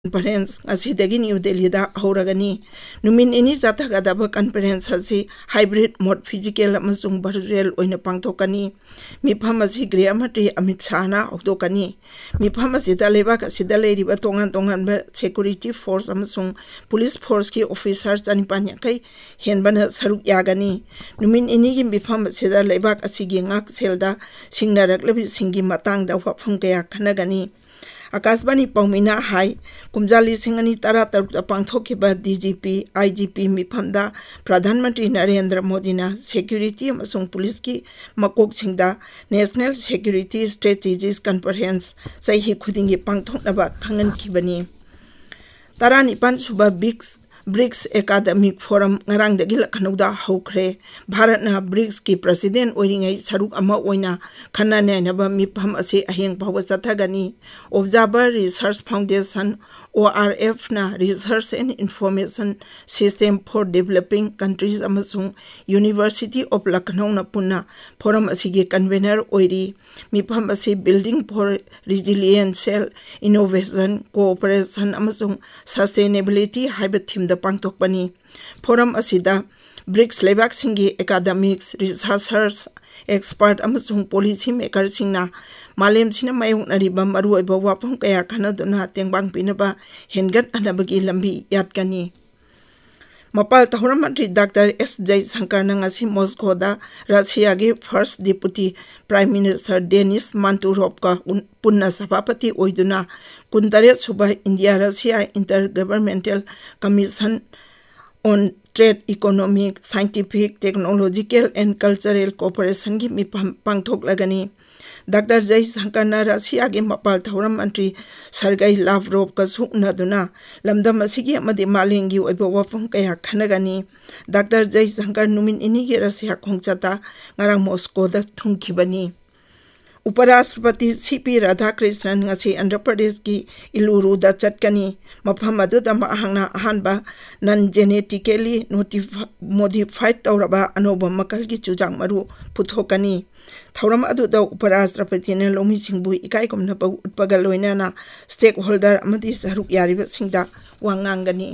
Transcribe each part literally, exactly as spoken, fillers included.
conference asidagi New Delhi da horagani numin ini jathagadaba conference asi hybrid mode physical amasung virtual oina pangthokani mifam asi Griyamantri Amit Shah na okdokani mifam asida lebak asida leiriba tongan tongan ba security force amasung police force ki officers chanipan yakai henbana saruk yagani numin ini gi mifam asida lebak asigi ngak selda singnaraklebi singi matangda wafam kaya khanagani Akasbani Paumina Hai, Kumjali Singani Tara Tarukta Pangthokiba D G P, I G P Miphamda, Pradhan Mantri Narendra Modi na Security amasung Police ki makok singda National Security Strategies Conference sahi khudingi pangthoknaba khangan kibani. Tara nipan suba BRICS BRICS Academic Forum ngarang dagi lakhanauda hokre Bharat na BRICS ki president oiringai saruk ama oina khanane naba mifam ase aheng phawa chathagani Observer Research Foundation O R F na Research and Information System for Developing Countries amasung University of Lucknow na punna forum asigi convener oiri mifam ase Building for Resiliential Innovation Cooperation amasung Sustainability haiba theme da pangtokpani forum asida BRICS lebak singi academics researchers expert amasung policy makers singna malem sina mayung nariba maru oiba wapam kaya khanaduna tengbang pinaba hengat anabagi lambi yatkani Mapal Tahura Mantri Doctor S Jaishankar nangasi Moscow da Russia gi First Deputy Prime Minister Denis Manturov ka punna sabapati oiduna kuntaret suba India Russia Intergovernmental Commission on Trade, Economic, Scientific, Technological and Cultural Cooperation gi mi pangthok lagani Doctor Jaishankar na Russia gi Mapal Tahura Mantri Sergei Lavrov ka suknaduna lamdam asigi amadi malengi oiba wafam kaya khanagani Doctor Jaishankar numin ini gi Russia khongchata ngarang Moscow da thungkibani Uparashtrapati C P Radhakrishnan ngasi Andhra Pradesh ki Iluru da chatkani mafam aduda mahangna ahanba non genetically modified tawraba anoba makal gi chujang maru puthokani thauram aduda Uparashtrapati na lomi singbu ikai komna pa utpagal loinana stakeholder amadi saruk yariba singda wangangani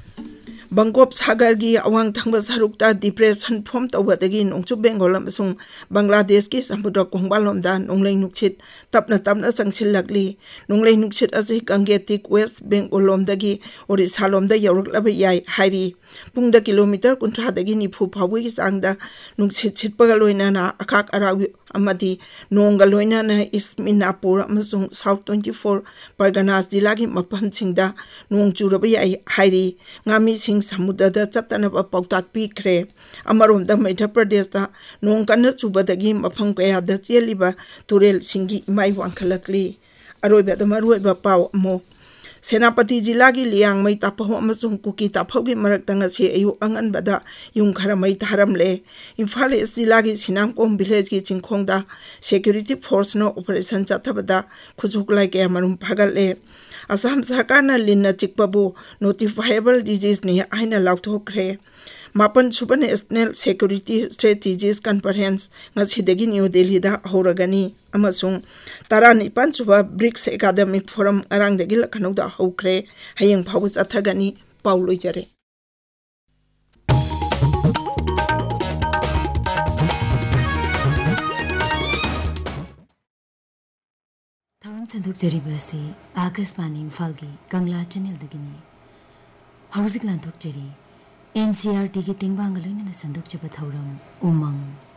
Bangkok Sagar gi awang thangba sarukta depression form tawbadagi nongchu Bengal amasung Bangladesh ki samudra kongbalomda nonglei nukchit tapna tapna changsilakli nonglei nukchit ase Gangetic West Bengal lomdagi Orissa lomda yawraklaba yai hairi pungda kilometer kunthra dagi nifu phawgi changda nukchit chitpaga loinana akak arawi amadi nongga loinana East Minapur amasung South twenty-four Parganas jila gi mapam singda nongchuraba yai hairi ngami sing samudada chatanaba pautak pikre amaromda Madhya Pradesh da nong kana chubadagi mafam kaya da cheliba turel singi mai wangkhalakli aroiba da maruiba pau mo Senapati jila gi liang mai tapaho amasung kuki taphogi marakta ngasi ayu anganbada yung khara mai tharamle Imphal East jila gi Sinamkom village gi chingkhongda security force no operation chathabada khujuklai ke marum phagalle Assam Sarkar na linna chikpabu notifiable disease ni aina lauthokre Mapan Suba National Security Strategies Conference ngasidagi New Delhi da horagani amasung tara nipan suba BRICS Academic Forum arang dagi lakhanau da hokre hayeng phaw chathagani pauloi jare Thawang Sanduk Jariba si Akashvani Imphal gi Kangla Channel dagini Hauzik Lanthok Jari N C R T ki Tingbang loina na Sanduk Jaba Thawram Umang